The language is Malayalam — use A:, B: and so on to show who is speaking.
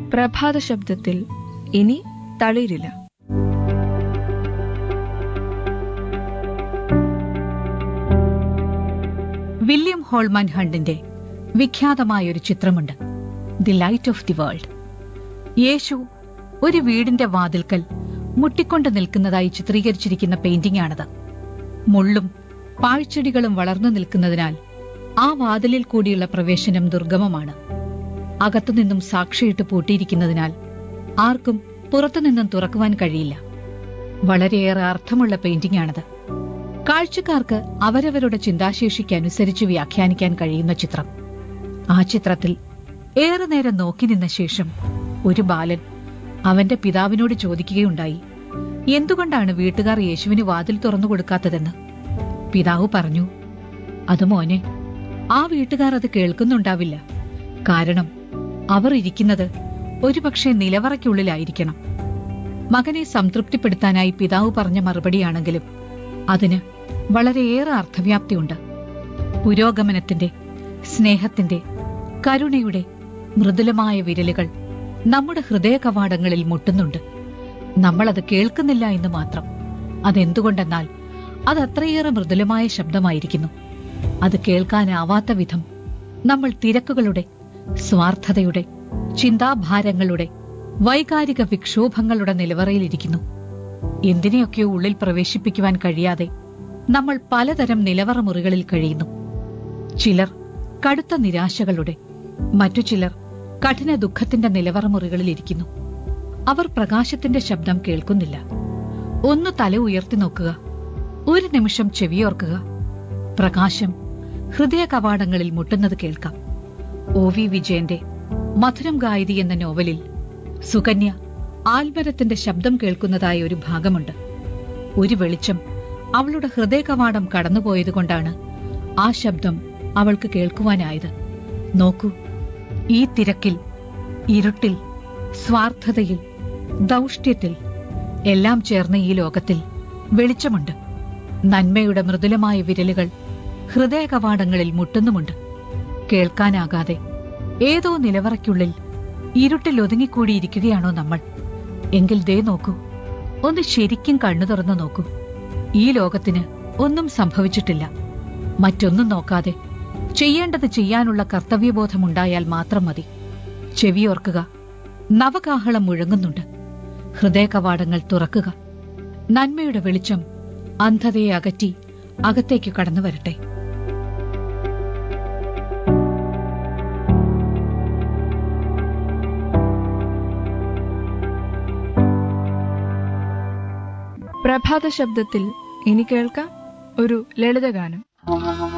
A: പ്രഭാത ശബ്ദത്തിൽ ഇനി തളിരില്ല.
B: William Holman ഹണ്ടിന്റെ വിഖ്യാതമായൊരു ചിത്രമുണ്ട്, the light of the world. യേശു ഒരു വീടിന്റെ വാതിൽക്കൽ മുട്ടിക്കൊണ്ട് നിൽക്കുന്നതായി ചിത്രീകരിച്ചിരിക്കുന്ന പെയിന്റിംഗാണത്. മുള്ളും പാഴ്ചെടികളും വളർന്നു നിൽക്കുന്നതിനാൽ ആ വാതിലിൽ കൂടിയുള്ള പ്രവേശനം ദുർഗമമാണ്. അകത്തുനിന്നും സാക്ഷിയിട്ട് പൂട്ടിയിരിക്കുന്നതിനാൽ ആർക്കും പുറത്തുനിന്നും തുറക്കുവാൻ കഴിയില്ല. വളരെയേറെ അർത്ഥമുള്ള പെയിന്റിംഗാണത്. കാഴ്ചക്കാർക്ക് അവരവരുടെ ചിന്താശേഷിക്ക് അനുസരിച്ച് വ്യാഖ്യാനിക്കാൻ കഴിയുന്ന ചിത്രം. ആ ചിത്രത്തിൽ ഏറെ നേരം നോക്കി നിന്ന ശേഷം ഒരു ബാലൻ അവന്റെ പിതാവിനോട് ചോദിക്കുകയുണ്ടായി, എന്തുകൊണ്ടാണ് വീട്ടുകാർ യേശുവിന് വാതിൽ തുറന്നു കൊടുക്കാത്തതെന്ന്. പിതാവ് പറഞ്ഞു, അത് മോനെ, ആ വീട്ടുകാർ അത് കേൾക്കുന്നുണ്ടാവില്ല. കാരണം അവർ ഇരിക്കുന്നത് ഒരുപക്ഷെ നിലവറയ്ക്കുള്ളിലായിരിക്കണം. മകനെ സംതൃപ്തിപ്പെടുത്താനായി പിതാവ് പറഞ്ഞ മറുപടിയാണെങ്കിലും അതിന് വളരെയേറെ അർത്ഥവ്യാപ്തിയുണ്ട്. പുരോഗമനത്തിന്റെ, സ്നേഹത്തിന്റെ, കരുണയുടെ മൃദുലമായ വിരലുകൾ നമ്മുടെ ഹൃദയ കവാടങ്ങളിൽ മുട്ടുന്നുണ്ട്. നമ്മളത് കേൾക്കുന്നില്ല എന്ന് മാത്രം. അതെന്തുകൊണ്ടെന്നാൽ അത് അത്രയേറെ മൃദുലമായ ശബ്ദമായിരിക്കുന്നു. അത് കേൾക്കാനാവാത്ത വിധം നമ്മൾ തിരക്കുകളുടെ, സ്വാർത്ഥതയുടെ, ചിന്താഭാരങ്ങളുടെ, വൈകാരിക വിക്ഷോഭങ്ങളുടെ നിലവറയിലിരിക്കുന്നു. എന്തിനെയൊക്കെയോ ഉള്ളിൽ പ്രവേശിപ്പിക്കുവാൻ കഴിയാതെ നമ്മൾ പലതരം നിലവറ മുറികളിൽ കഴിയുന്നു. ചിലർ കടുത്ത നിരാശകളുടെ, മറ്റു ചിലർ കഠിന ദുഃഖത്തിന്റെ നിലവറ മുറികളിലിരിക്കുന്നു. അവർ പ്രകാശത്തിന്റെ ശബ്ദം കേൾക്കുന്നില്ല. ഒന്ന് തല ഉയർത്തി നോക്കുക, ഒരു നിമിഷം ചെവിയോർക്കുക. പ്രകാശം ഹൃദയ കവാടങ്ങളിൽ മുട്ടുന്നത് കേൾക്കാം. OV വിജയന്റെ മധുരം ഗായതി എന്ന നോവലിൽ സുകന്യ ആൽമരത്തിന്റെ ശബ്ദം കേൾക്കുന്നതായ ഒരു ഭാഗമുണ്ട്. ഒരു വെളിച്ചം അവളുടെ ഹൃദയ കവാടം കടന്നുപോയതുകൊണ്ടാണ് ആ ശബ്ദം അവൾക്ക് കേൾക്കുവാനായത്. നോക്കൂ, ഈ തിരക്കിൽ, ഇരുട്ടിൽ, സ്വാർത്ഥതയിൽ, ദൗഷ്ട്യത്തിൽ എല്ലാം ചേർന്ന ഈ ലോകത്തിൽ വെളിച്ചമുണ്ട്. നന്മയുടെ മൃദുലമായ വിരലുകൾ ഹൃദയ കവാടങ്ങളിൽ മുട്ടുന്നുമുണ്ട്. കേൾക്കാനാകാതെ ഏതോ നിലവറയ്ക്കുള്ളിൽ ഇരുട്ടിൽ ഒതുങ്ങിക്കൂടിയിരിക്കുകയാണോ നമ്മൾ? എങ്കിൽ ദേ നോക്കൂ, ഒന്ന് ശരിക്കും കണ്ണു തുറന്നു നോക്കൂ. ഈ ലോകത്തിന് ഒന്നും സംഭവിച്ചിട്ടില്ല. മറ്റൊന്നും നോക്കാതെ ചെയ്യേണ്ടത് ചെയ്യാനുള്ള കർത്തവ്യബോധമുണ്ടായാൽ മാത്രം മതി. ചെവിയോർക്കുക, നവകാഹളം മുഴങ്ങുന്നുണ്ട്. ഹൃദയ കവാടങ്ങൾ തുറക്കുക. നന്മയുടെ വെളിച്ചം അന്ധതയെ അകറ്റി അകത്തേക്ക് കടന്നു വരട്ടെ.
A: പ്രഭാത ശബ്ദത്തിൽ ഇനി കേൾക്കാം ഒരു ലളിതഗാനം.